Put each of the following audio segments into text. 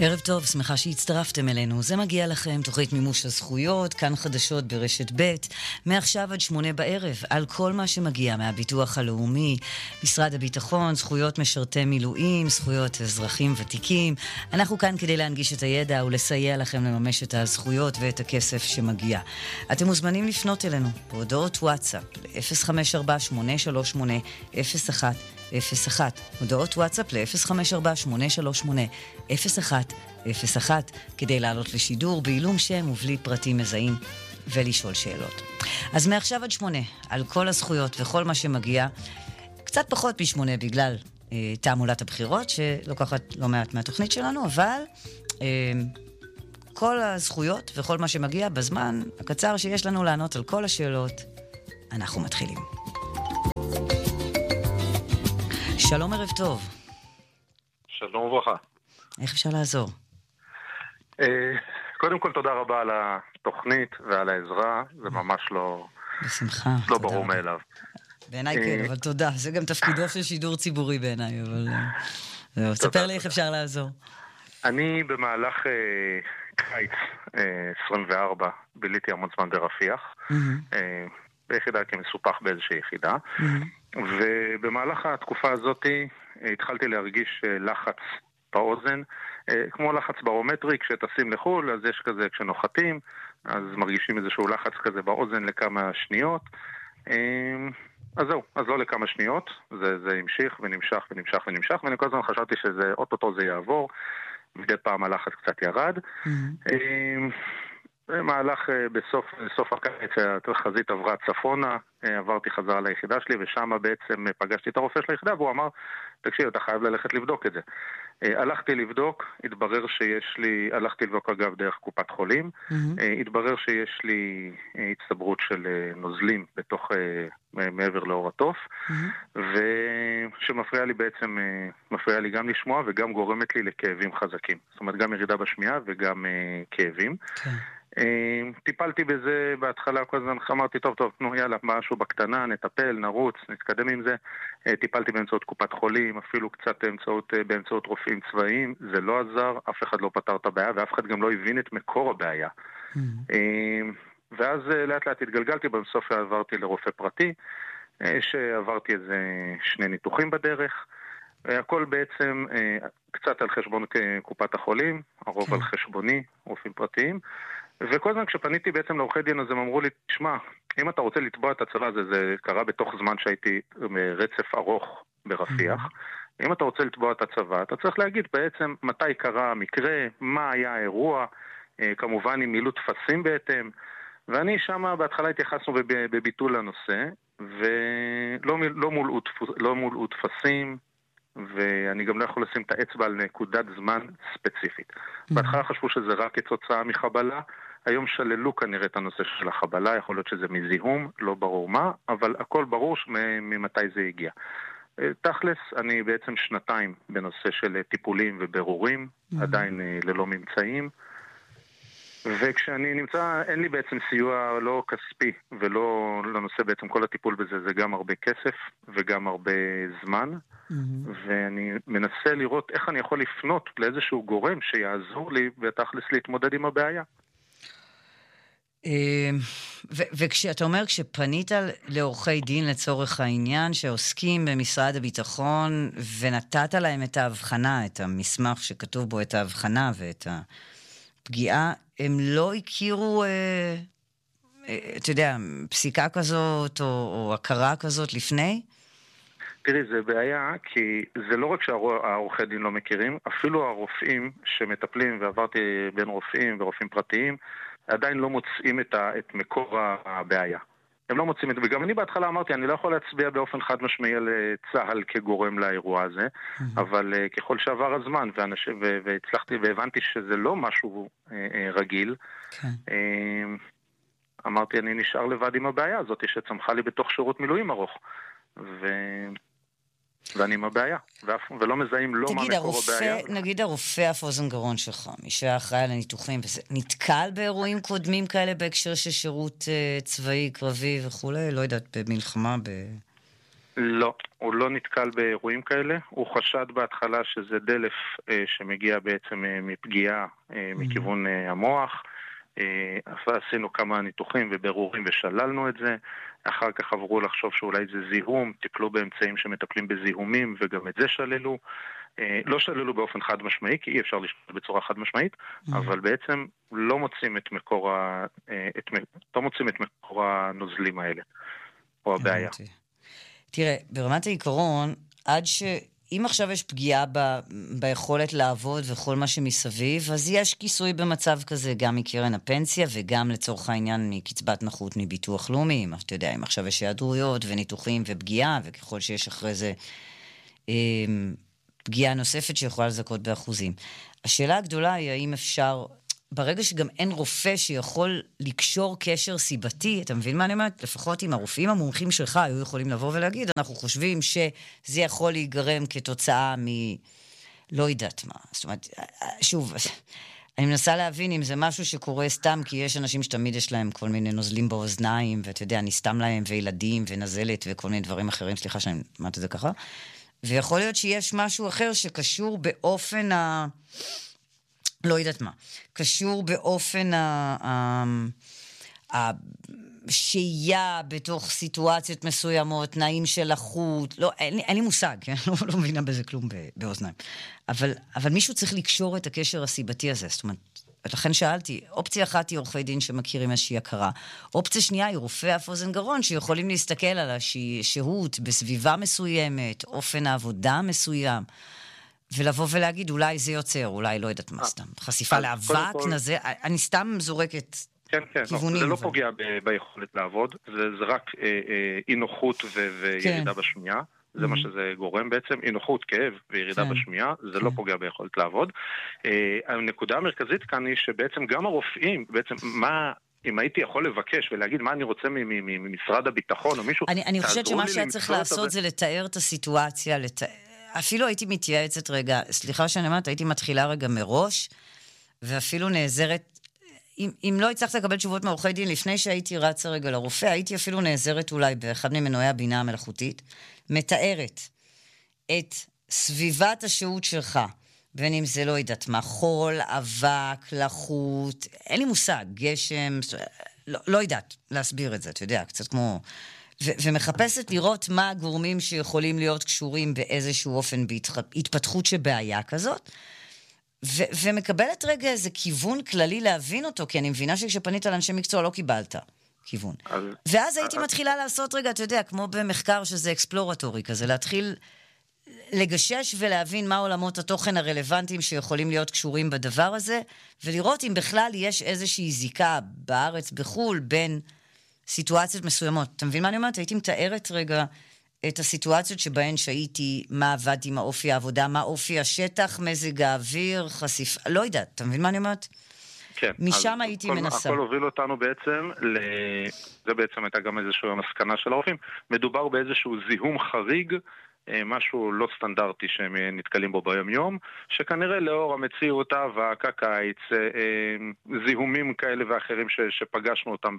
ערב טוב, שמחה שהצטרפתם אלינו. זה מגיע לכם, תוכנית מימוש הזכויות, כאן חדשות ברשת ב', מעכשיו עד 8 בערב, על כל מה שמגיע מהביטוח הלאומי, משרד הביטחון, זכויות משרתי מילואים, זכויות אזרחים ותיקים. אנחנו כאן כדי להנגיש את הידע ולסייע לכם לממש את הזכויות ואת הכסף שמגיע. אתם מוזמנים לפנות אלינו בהודעות וואטסאפ ל-054-838-0101, הודעות וואטסאפ ל-054-838-0101, כדי לעלות לשידור בעילום שם ובלי פרטים מזהים ולשאול שאלות. אז מעכשיו עד 8, על כל הזכויות וכל מה שמגיע, קצת פחות מ8 בגלל תעמולת הבחירות, שלוקחת לא מעט מהתוכנית שלנו, אבל כל הזכויות וכל מה שמגיע בזמן הקצר שיש לנו לענות על כל השאלות, אנחנו מתחילים. שלום, ערב טוב. שלום וברכה. איך אפשר לעזור? קודם כל תודה רבה על התוכנית ועל העזרה, זה ממש לא... בשמחה. לא ברור מאליו. בעיניי כן, אבל תודה. זה גם תפקידו של שידור ציבורי בעיניי, אבל... ספר לי איך אפשר לעזור. אני במהלך קיץ 24 ביליתי המון זמן ברפיח, ביחידה כמסופח באיזושהי יחידה, ובמהלך התקופה הזאת התחלתי להרגיש לחץ באוזן, כמו לחץ ברומטרי, כשטסים לחול, אז יש כזה, כשנוחתים, אז מרגישים איזשהו לחץ כזה באוזן לכמה שניות, אז זהו, אז לא לכמה שניות, זה המשיך ונמשך ונמשך ונמשך, ואני כל הזמן חשבתי שזה, אוטוטו זה יעבור, מדי פעם הלחץ קצת ירד. במהלך בסוף הקיץ התחזית עברה צפונה, עברתי חזרה ליחידה שלי, ושם בעצם פגשתי את הרופא של היחידה, והוא אמר, תקשיב, אתה חייב ללכת לבדוק את זה. הלכתי לבדוק, התברר שיש לי, הלכתי לבדוק אגב דרך קופת חולים, התברר שיש לי הצטברות של נוזלים בתוך, מעבר לאור התוף, ושמפריע לי בעצם, מפריע לי גם לשמוע וגם גורמת לי לכאבים חזקים. זאת אומרת, גם ירידה בשמיעה וגם כאבים. טיפלתי בזה בהתחלה, כל הזמן אמרתי, טוב, נו יאללה, משהו בקטנה, נטפל, נרוץ, נתקדם עם זה. טיפלתי באמצעות קופת חולים, אפילו קצת באמצעות רופאים צבאיים, זה לא עזר, אף אחד לא פתר את הבעיה, ואף אחד גם לא הבין את מקור הבעיה. ואז לאט לאט התגלגלתי, בסוף עברתי לרופא פרטי, שעברתי איזה 2 ניתוחים בדרך, הכל בעצם קצת על חשבון קופת החולים, הרוב על חשבוני, רופאים פרטיים, וכל הזמן כשפניתי בעצם לעורכי דין, אז הם אמרו לי, תשמע, אם אתה רוצה לתבוע את הצבא הזה, זה קרה בתוך זמן שהייתי רצף ארוך ברפיח, אם אתה רוצה לתבוע את הצבא, אתה צריך להגיד בעצם מתי קרה המקרה, מה היה האירוע, כמובן עם מילאו טפסים בהתאם, ואני שם בהתחלה התייחסנו בביטול לנושא, ולא מולאו טפסים, ואני גם לא יכול לשים את האצבע על נקודת זמן ספציפית. בהתחלה חשבו שזה רק כתוצאה מחבלה, היום שללו כנראה את הנושא של החבלה, יכול להיות שזה מזיהום, לא ברור מה, אבל הכל ברור ממתי זה הגיע. תכלס, אני בעצם 2 בנושא של טיפולים וברורים, עדיין ללא ממצאים, וכשאני נמצא, אין לי בעצם סיוע לא כספי ולא לנושא בעצם כל הטיפול בזה, זה גם הרבה כסף וגם הרבה זמן, ואני מנסה לראות איך אני יכול לפנות לאיזשהו גורם שיעזור לי ותכלס להתמודד עם הבעיה. וכשאתה אומר, כשפנית לעורכי דין לצורך העניין שעוסקים במשרד הביטחון ונתת להם את ההבחנה, את המסמך שכתוב בו את ההבחנה ואת הפגיעה, הם לא הכירו, אתה יודע, פסיקה כזאת או הכרה כזאת לפני? תראי, זה בעיה, כי זה לא רק שהעורכי דין לא מכירים, אפילו הרופאים שמטפלים, ועברתי בין רופאים ורופאים פרטיים, עדיין לא מוצאים את מקור הבעיה. הם לא מוצאים את זה, וגם אני בהתחלה אמרתי, אני לא יכול להצביע באופן חד משמעי על צהל כגורם לאירוע הזה, אבל ככל שעבר הזמן, והצלחתי והבנתי שזה לא משהו רגיל, אמרתי, אני נשאר לבד עם הבעיה הזאת, שצמחה לי בתוך שירות מילואים ארוך, ואני עם הבעיה, ולא מזהים לא מה מקור הבעיה. נגיד הרופא אף אוזן גרון שלך, מי שאחראי על הניתוחים, נתקל באירועים קודמים כאלה בהקשר של שירות צבאי, קרבי וכו', לא יודעת, במלחמה, לא, הוא לא נתקל באירועים כאלה. הוא חשד בהתחלה שזה דלף שמגיע בעצם מפגיעה מכיוון המוח. עשינו כמה ניתוחים וברורים ושללנו את זה. אחר כך עברו לחשוב שאולי זה זיהום, טיפלו באמצעים שמטפלים בזיהומים וגם את זה שללו. לא שללו באופן חד משמעי, כי אי אפשר לשלול בצורה חד משמעית, אבל בעצם לא מוצאים את מקור הנוזלים האלה, או הבעיה. תראה, ברמת העיקרון, אם עכשיו יש פגיעה ביכולת לעבוד וכל מה שמסביב, אז יש כיסוי במצב כזה גם מקרן הפנסיה וגם לצורך העניין מקצבת נכות מביטוח לאומי. אתה יודע, אם עכשיו יש היעדרויות וניתוחים ופגיעה, וככל שיש אחרי זה פגיעה נוספת שיכולה לזכות באחוזים. השאלה הגדולה היא האם אפשר, ברגע שגם אין רופא שיכול לקשור קשר סיבתי, אתה מבין מה אני אומרת? לפחות אם הרופאים המומחים שלך היו יכולים לבוא ולהגיד, אנחנו חושבים שזה יכול להיגרם כתוצאה לא יודעת מה. זאת אומרת, שוב, אני מנסה להבין אם זה משהו שקורה סתם, כי יש אנשים שתמיד יש להם כל מיני נוזלים באוזניים, ואתה יודע, נסתם להם וילדים ונזלת וכל מיני דברים אחרים, סליחה שאני אמרת את זה ככה. ויכול להיות שיש משהו אחר שקשור באופן לא יודעת מה, קשור באופן השהייה בתוך סיטואציות מסוימות, תנאים של החוט, לא, אין לי מושג, לא מבינה בזה כלום באוזניים. אבל מישהו צריך לקשור את הקשר הסיבתי הזה, זאת אומרת, לכן שאלתי, אופציה אחת היא עורכי דין שמכירים איזושהי הכרה, אופציה שנייה היא רופא אף אוזן גרון שיכולים להסתכל על השהות בסביבה מסוימת, אופן העבודה מסוים, ולבוא ולהגיד, אולי זה יוצר, אולי לא יודעת מה סתם, חשיפה לאבק, נזה, אני סתם זורקת כיוונים. זה לא פוגע ביכולת לעבוד, זה רק אי נוחות וירידה בשמיעה, זה מה שזה גורם בעצם, אי נוחות, כאב וירידה בשמיעה, זה לא פוגע ביכולת לעבוד. הנקודה המרכזית כאן היא שבעצם גם הרופאים, בעצם אם הייתי יכול לבקש ולהגיד מה אני רוצה ממשרד הביטחון או מישהו, אני חושבת שמה שהיה צריך לעשות זה לתאר את הסיטואציה, אפילו הייתי מתייעצת רגע, סליחה שאני אומרת, הייתי מתחילה רגע מראש, ואפילו נעזרת, אם לא הצלחת לקבל תשובות מעורכי דין, לפני שהייתי רצה רגע לרופא, הייתי אפילו נעזרת אולי באחד ממנועי הבינה המלאכותית, מתארת את סביבת השהות שלך, בין אם זה לא יודעת מה, חול, אבק, לחות, אין לי מושג, גשם, לא יודעת להסביר את זה, אתה יודע, קצת כמו ומחפשת לראות מה הגורמים שיכולים להיות קשורים באיזשהו אופן בהתפתחות שבעיה כזאת, ומקבלת רגע איזה כיוון כללי להבין אותו, כי אני מבינה שכשפנית לאנשי מקצוע לא קיבלת כיוון. ואז הייתי מתחילה לעשות רגע, אתה יודע, כמו במחקר שזה אקספלורטורי כזה, להתחיל לגשש ולהבין מה עולמות התוכן הרלוונטיים שיכולים להיות קשורים בדבר הזה, ולראות אם בכלל יש איזושהי זיקה בארץ, בחול, בין סיטואציות מסוימות. אתה מבין מה אני אומרת? הייתי מתארת רגע את הסיטואציות שבהן שהייתי, מה עבדתי, מה אופי העבודה, מה אופי השטח, מזג האוויר, חשיפה, לא יודעת. אתה מבין מה אני אומרת? כן. משם הייתי מנסה. הכל הוביל אותנו בעצם, זה בעצם הייתה גם איזושהי המסקנה של הרופאים, מדובר באיזשהו זיהום חריג, משהו לא סטנדרטי שהם נתקלים בו ביום יום, שכנראה לאור המציאות, האבק, הקיץ, זיהומים כאלה ואחרים שפגשנו אותם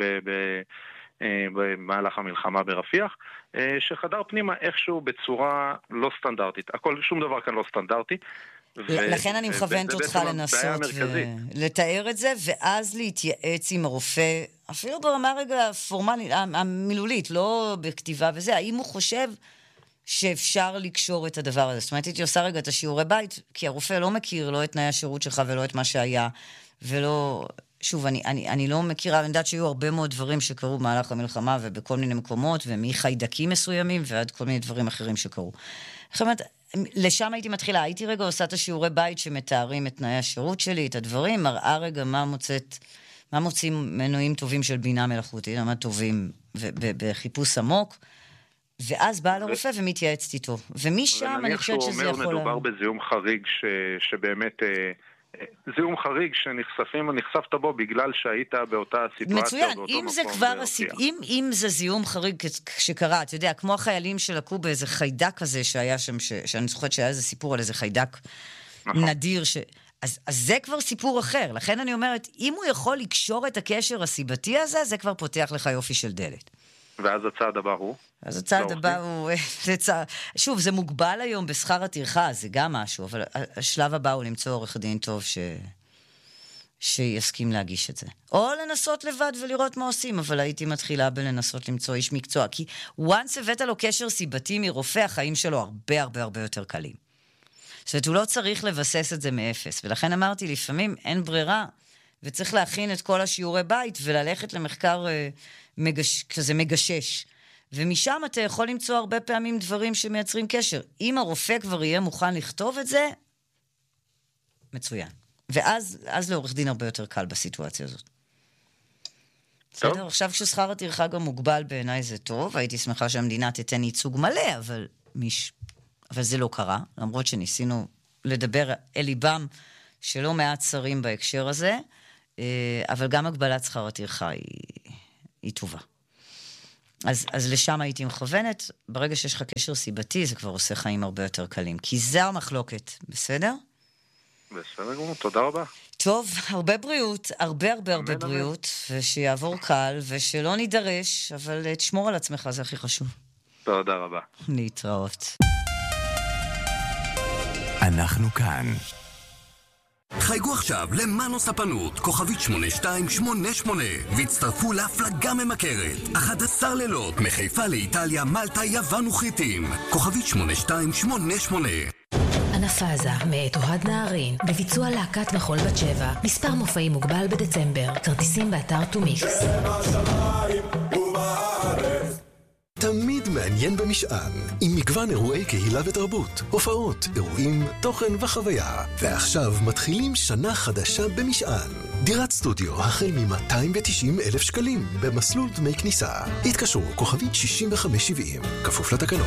במהלך המלחמה ברפיח, שחדר פנימה איכשהו בצורה לא סטנדרטית. שום דבר כאן לא סטנדרטי. לכן אני מכוונת אותך לנסות ולתאר את זה, ואז להתייעץ עם הרופא, אפילו ברמה רגע פורמלית, המילולית, לא בכתיבה וזה, האם הוא חושב שאפשר לקשור את הדבר הזה. זאת אומרת, הייתי עושה רגע את השיעורי בית, כי הרופא לא מכיר לא את תנאי השירות שלך ולא את מה שהיה, ולא, שוב, אני לא מכירה, אני יודעת שהיו הרבה מאוד דברים שקרו במהלך המלחמה ובכל מיני מקומות, ומחיידקים מסוימים ועד כל מיני דברים אחרים שקרו. זאת אומרת, לשם הייתי מתחילה, הייתי רגע עושה את השיעורי בית שמתארים את תנאי השירות שלי, את הדברים, מראה רגע מה מוצאים מנועים טובים של בינה מלאכותית, מה טובים בחיפוש עמוק, ואז בא לרופא ומתייעצת איתו. ומשם אני חושבת שזה יכול... מדובר בזיהום חריג שבאמת... זיהום חריג נחשפת בו בגלל שהיית באותה סיטואציה. מצוין, אם זה כבר אם זה זיהום חריג שקרה, אתה יודע, כמו החיילים שלקו באיזה חיידק כזה שהיה שם, שאני זוכרת שהיה איזה סיפור על איזה חיידק נדיר, אז זה כבר סיפור אחר. לכן אני אומרת, אם הוא יכול לקשור את הקשר הסיבתי הזה, זה כבר פותח לך יופי של דלת. ואז הצעד הבא הוא? אז הצעד הבא הוא, שוב, זה מוגבל היום בשכר הטרחה, זה גם משהו, אבל השלב הבא הוא למצוא עורך דין טוב שיסכים להגיש את זה. או לנסות לבד ולראות מה עושים, אבל הייתי מתחילה בלנסות למצוא איש מקצוע, כי once הבאת לו קשר סיבתי מרופא, החיים שלו הרבה הרבה הרבה יותר קלים. זאת אומרת, הוא לא צריך לבסס את זה מאפס, ולכן אמרתי, לפעמים אין ברירה, וצריך להכין את כל השיעורי בית, וללכת למחקר כזה מגשש. ומשם אתה יכול למצוא הרבה פעמים דברים שמייצרים קשר. אם הרופא כבר יהיה מוכן לכתוב את זה, מצוין. ואז לעורך דין הרבה יותר קל בסיטואציה הזאת. בסדר? עכשיו כששכר הטרחה גם מוגבל בעיניי זה טוב, הייתי שמחה שהמדינה תתן ייצוג מלא, אבל זה לא קרה, למרות שניסינו לדבר אל ליבם שלא מעט שרים בהקשר הזה, אבל גם הגבלת שכר הטרחה היא טובה. אז לשם הייתי מכוונת, ברגע שיש לך קשר סיבתי, זה כבר עושה חיים הרבה יותר קלים, כי זה המחלוקת, בסדר? בסדר גמור, תודה רבה. טוב, הרבה בריאות, הרבה בריאות, ושיעבור קל, ושלא נידרש, אבל תשמור על עצמך, זה הכי חשוב. תודה רבה. להתראות. אנחנו כאן. חייגו עכשיו למאנו ספנות, כוכבית 8288, והצטרפו להפלגה ממכרת. 11 לילות, מחיפה לאיטליה, מלטה, יוון וכריתים. כוכבית 8288. אנפאזה, מאת אוהד נהרין, בביצוע להקת מחול בת שבע. מספר מופעים מוגבל בדצמבר. כרטיסים באתר טומיקס. תמיד מעניין במשען, עם מגוון אירועי קהילה ותרבות, הופעות, אירועים, תוכן וחוויה. ועכשיו מתחילים שנה חדשה במשען. דירת סטודיו החל מ-290,000 שקלים, במסלול דמי כניסה. התקשרו כוכבית 6570, כפוף לתקנון.